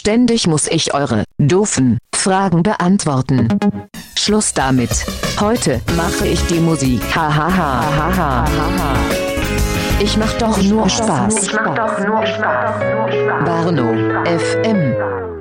Ständig muss ich eure doofen Fragen beantworten. Schluss damit. Heute mache ich die Musik. Hahaha. Ich mach doch nur Spaß. Barno FM.